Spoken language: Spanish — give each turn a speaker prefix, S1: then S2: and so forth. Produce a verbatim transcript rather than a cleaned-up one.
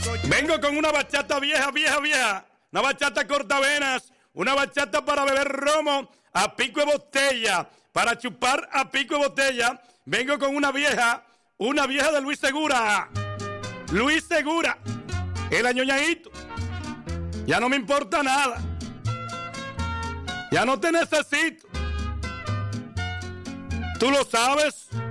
S1: Vengo con una bachata vieja, vieja, vieja. Una bachata cortavenas. Una bachata para beber romo a pico de botella. Para chupar a pico de botella. Vengo con una vieja. Una vieja de Luis Segura. Luis Segura. El añoñadito. Ya no me importa nada. Ya no te necesito. Tú lo sabes.